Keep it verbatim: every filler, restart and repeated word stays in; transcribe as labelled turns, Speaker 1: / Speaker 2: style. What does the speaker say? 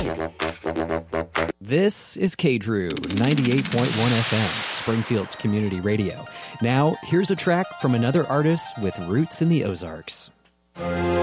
Speaker 1: This is K Drew, ninety-eight point one F M, Springfield's community radio. Now, here's a track from another artist with roots in the Ozarks.